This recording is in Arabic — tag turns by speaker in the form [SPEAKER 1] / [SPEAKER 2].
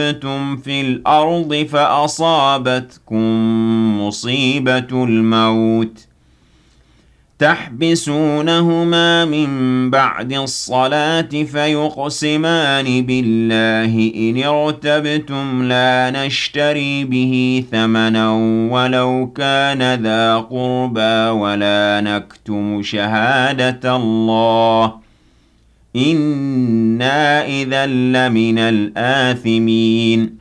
[SPEAKER 1] ضربتم في الأرض فأصابتكم مصيبة الموت تحبسونهما من بعد الصلاة فيقسمان بالله إن ارتبتم لا نشتري به ثمنا ولو كان ذا قربى ولا نكتم شهادة الله إنا إذا لمن الآثمين